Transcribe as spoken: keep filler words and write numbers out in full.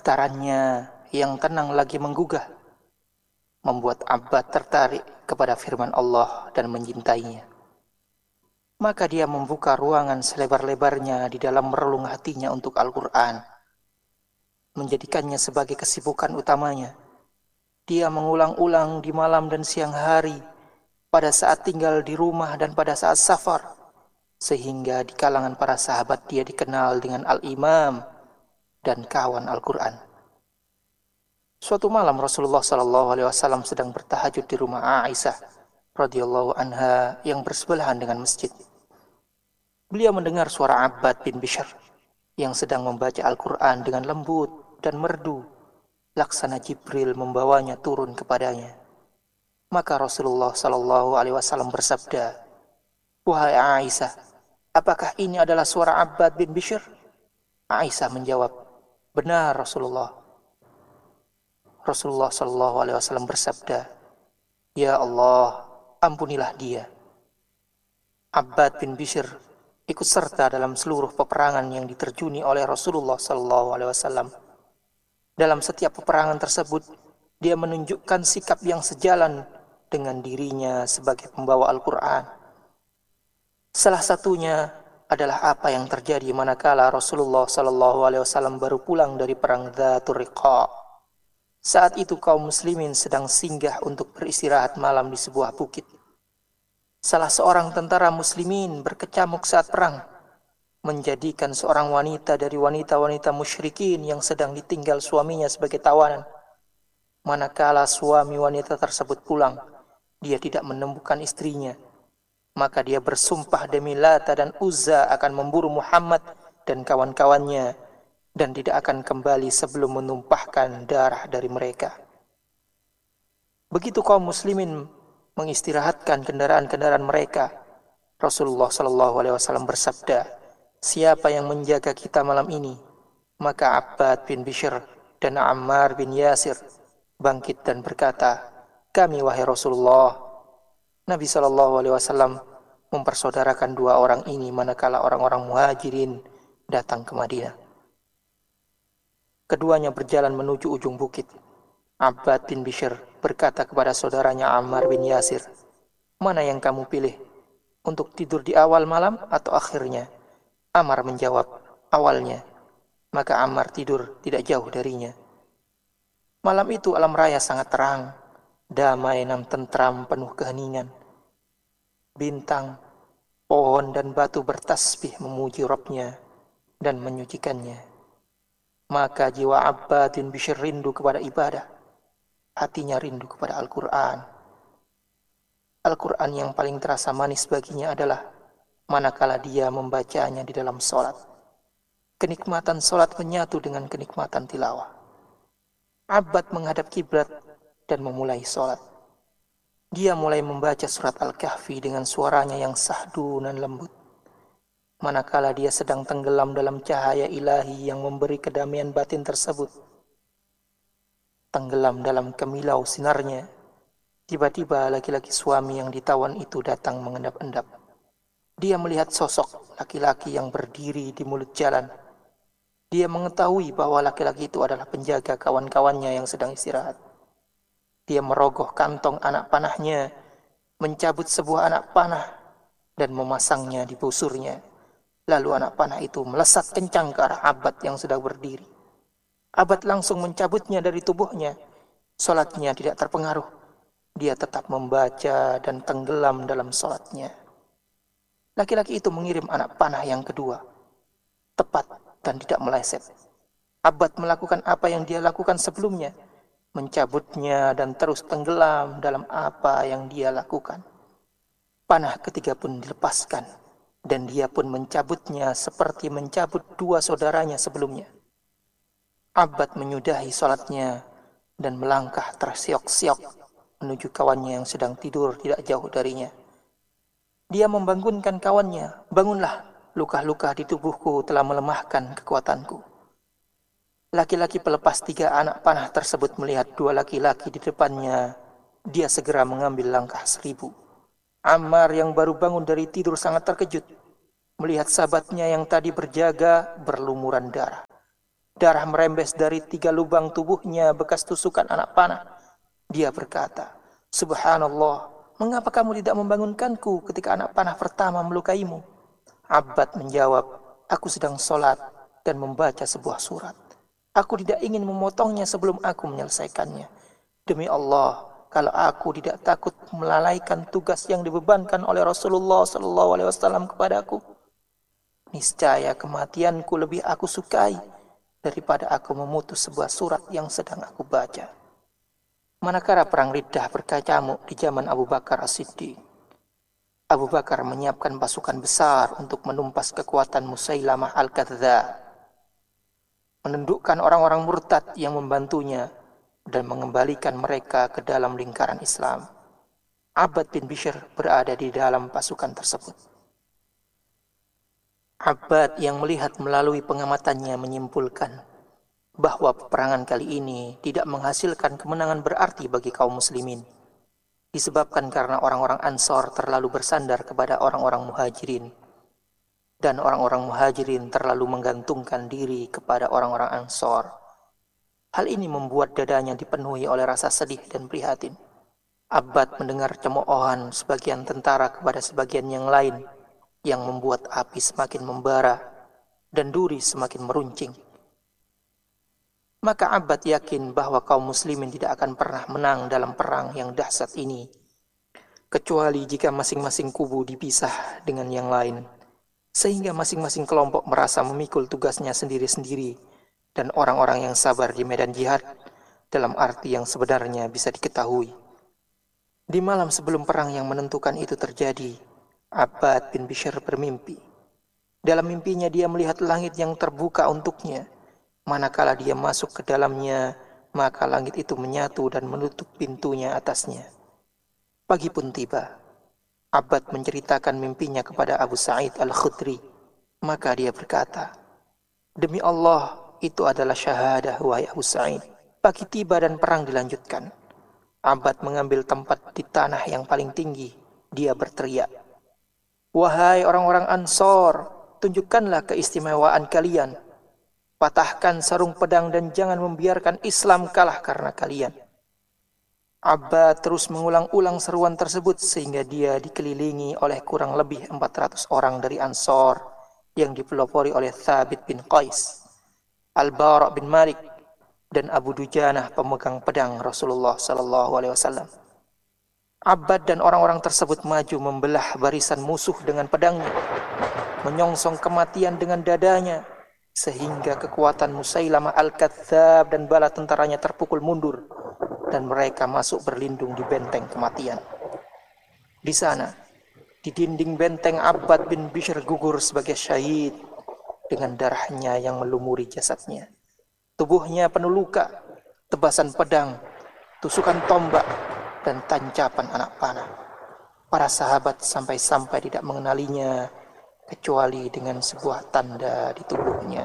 Getarannya yang tenang lagi menggugah, membuat Abbad tertarik kepada firman Allah dan mencintainya. Maka dia membuka ruangan selebar-lebarnya di dalam relung hatinya untuk Al-Quran, menjadikannya sebagai kesibukan utamanya. Dia mengulang-ulang di malam dan siang hari, pada saat tinggal di rumah dan pada saat safar, sehingga di kalangan para sahabat dia dikenal dengan Al-Imam dan kawan Al-Quran. Suatu malam Rasulullah Shallallahu Alaihi Wasallam sedang bertahajud di rumah Aisyah radhiyallahu anha yang bersebelahan dengan masjid. Beliau mendengar suara Abbad bin Bishr yang sedang membaca Al-Quran dengan lembut dan merdu, laksana Jibril membawanya turun kepadanya. Maka Rasulullah Shallallahu Alaihi Wasallam bersabda, "Wahai Aisyah, apakah ini adalah suara Abbad bin Bishr?" Aisyah menjawab, "Benar Rasulullah." Rasulullah Shallallahu Alaihi Wasallam bersabda, "Ya Allah, ampunilah dia." Abbad bin Bishr ikut serta dalam seluruh peperangan yang diterjuni oleh Rasulullah Shallallahu Alaihi Wasallam. Dalam setiap peperangan tersebut, dia menunjukkan sikap yang sejalan dengan dirinya sebagai pembawa Al-Quran. Salah satunya adalah apa yang terjadi manakala Rasulullah Shallallahu Alaihi Wasallam baru pulang dari perang Dzatur Riqa. Saat itu kaum muslimin sedang singgah untuk beristirahat malam di sebuah bukit. Salah seorang tentara muslimin berkecamuk saat perang, menjadikan seorang wanita dari wanita-wanita musyrikin yang sedang ditinggal suaminya sebagai tawanan. Manakala suami wanita tersebut pulang, dia tidak menemukan istrinya. Maka dia bersumpah demi Lata dan Uzza akan memburu Muhammad dan kawan-kawannya, dan tidak akan kembali sebelum menumpahkan darah dari mereka. Begitu kaum muslimin mengistirahatkan kendaraan-kendaraan mereka, Rasulullah Shallallahu Alaihi Wasallam bersabda, "Siapa yang menjaga kita malam ini?" Maka Abbad bin Bishr dan Ammar bin Yasir bangkit dan berkata, "Kami wahai Rasulullah." Nabi Shallallahu Alaihi Wasallam mempersaudarakan dua orang ini manakala orang-orang Muhajirin datang ke Madinah. Keduanya berjalan menuju ujung bukit. Abbad bin Bishr berkata kepada saudaranya Ammar bin Yasir, "Mana yang kamu pilih? Untuk tidur di awal malam atau akhirnya?" Ammar menjawab, "Awalnya." Maka Ammar tidur tidak jauh darinya. Malam itu alam raya sangat terang, damai dan tentram penuh keheningan. Bintang, pohon dan batu bertasbih memuji Rabbnya dan menyucikannya. Maka jiwa Abbad bin Bishr rindu kepada ibadah, hatinya rindu kepada Al-Quran. Al-Quran yang paling terasa manis baginya adalah manakala dia membacanya di dalam sholat. Kenikmatan sholat menyatu dengan kenikmatan tilawah. Abbad menghadap kiblat dan memulai sholat. Dia mulai membaca surat Al-Kahfi dengan suaranya yang sahdu dan lembut. Manakala dia sedang tenggelam dalam cahaya ilahi yang memberi kedamaian batin tersebut, tenggelam dalam kemilau sinarnya, tiba-tiba laki-laki suami yang ditawan itu datang mengendap-endap. Dia melihat sosok laki-laki yang berdiri di mulut jalan. Dia mengetahui bahwa laki-laki itu adalah penjaga kawan-kawannya yang sedang istirahat. Dia merogoh kantong anak panahnya, mencabut sebuah anak panah, dan memasangnya di busurnya. Lalu anak panah itu melesat kencang ke arah Abbad yang sedang berdiri. Abbad langsung mencabutnya dari tubuhnya. Salatnya tidak terpengaruh. Dia tetap membaca dan tenggelam dalam salatnya. Laki-laki itu mengirim anak panah yang kedua, tepat dan tidak meleset. Abbad melakukan apa yang dia lakukan sebelumnya, mencabutnya dan terus tenggelam dalam apa yang dia lakukan. Panah ketiga pun dilepaskan, dan dia pun mencabutnya seperti mencabut dua saudaranya sebelumnya. Abbad menyudahi salatnya dan melangkah tersiok-siok menuju kawannya yang sedang tidur tidak jauh darinya. Dia membangunkan kawannya, "Bangunlah, luka-luka di tubuhku telah melemahkan kekuatanku." Laki-laki pelepas tiga anak panah tersebut melihat dua laki-laki di depannya. Dia segera mengambil langkah seribu. Ammar yang baru bangun dari tidur sangat terkejut melihat sahabatnya yang tadi berjaga berlumuran darah. Darah merembes dari tiga lubang tubuhnya bekas tusukan anak panah. Dia berkata, "Subhanallah, mengapa kamu tidak membangunkanku ketika anak panah pertama melukaimu?" Abbad menjawab, "Aku sedang sholat dan membaca sebuah surat. Aku tidak ingin memotongnya sebelum aku menyelesaikannya. Demi Allah, kalau aku tidak takut melalaikan tugas yang dibebankan oleh Rasulullah Sallallahu Alaihi Wasallam kepadaku, niscaya kematianku lebih aku sukai daripada aku memutus sebuah surat yang sedang aku baca." Manakala perang Riddah berkecamuk di zaman Abu Bakar As-Siddiq, Abu Bakar menyiapkan pasukan besar untuk menumpas kekuatan Musailamah Al-Kadzdzab, menundukkan orang-orang murtad yang membantunya dan mengembalikan mereka ke dalam lingkaran Islam. Abbad bin Bishr berada di dalam pasukan tersebut. Abbad yang melihat melalui pengamatannya menyimpulkan bahwa peperangan kali ini tidak menghasilkan kemenangan berarti bagi kaum muslimin, disebabkan karena orang-orang Ansor terlalu bersandar kepada orang-orang Muhajirin, dan orang-orang Muhajirin terlalu menggantungkan diri kepada orang-orang Ansor. Hal ini membuat dadanya dipenuhi oleh rasa sedih dan prihatin. Abbad mendengar cemoohan sebagian tentara kepada sebagian yang lain, yang membuat api semakin membara dan duri semakin meruncing. Maka Abbad yakin bahwa kaum muslimin tidak akan pernah menang dalam perang yang dahsyat ini, kecuali jika masing-masing kubu dipisah dengan yang lain, sehingga masing-masing kelompok merasa memikul tugasnya sendiri-sendiri, dan orang-orang yang sabar di medan jihad dalam arti yang sebenarnya bisa diketahui. Di malam sebelum perang yang menentukan itu terjadi, Abbad bin Bishr bermimpi. Dalam mimpinya dia melihat langit yang terbuka untuknya. Manakala dia masuk ke dalamnya, maka langit itu menyatu dan menutup pintunya atasnya. Pagi pun tiba. Abbad menceritakan mimpinya kepada Abu Sa'id Al-Khudri. Maka dia berkata, "Demi Allah, itu adalah syahadah, wahai Abu Sa'id." Pagi tiba dan perang dilanjutkan. Abbad mengambil tempat di tanah yang paling tinggi. Dia berteriak, "Wahai orang-orang Ansor, tunjukkanlah keistimewaan kalian. Patahkan sarung pedang dan jangan membiarkan Islam kalah karena kalian." Abbad terus mengulang-ulang seruan tersebut sehingga dia dikelilingi oleh kurang lebih empat ratus orang dari Ansor yang dipelopori oleh Thabit bin Qais, Al-Bara' bin Malik, dan Abu Dujanah pemegang pedang Rasulullah Sallallahu Alaihi Wasallam. Abbad dan orang-orang tersebut maju membelah barisan musuh dengan pedangnya, menyongsong kematian dengan dadanya, sehingga kekuatan Musailamah Al-Kadzdzab dan bala tentaranya terpukul mundur dan mereka masuk berlindung di benteng kematian. Di sana, di dinding benteng, Abbad bin Bishr gugur sebagai syahid dengan darahnya yang melumuri jasadnya. Tubuhnya penuh luka, tebasan pedang, tusukan tombak, dan tancapan anak panah. Para sahabat sampai-sampai tidak mengenalinya kecuali dengan sebuah tanda di tubuhnya.